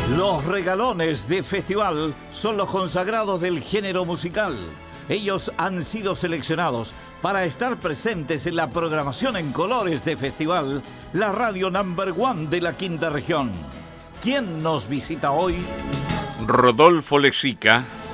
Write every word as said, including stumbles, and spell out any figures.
Los regalones de festival son los consagrados del género musical. Ellos han sido seleccionados para estar presentes en la programación en colores de festival, la radio number one de la quinta región. ¿Quién nos visita hoy? Rodolfo Lezica